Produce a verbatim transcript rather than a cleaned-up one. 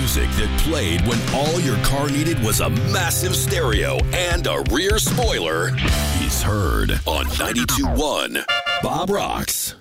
music that played when all your car needed was a massive stereo and a rear spoiler. He's heard on ninety-two point one Bob Rocks.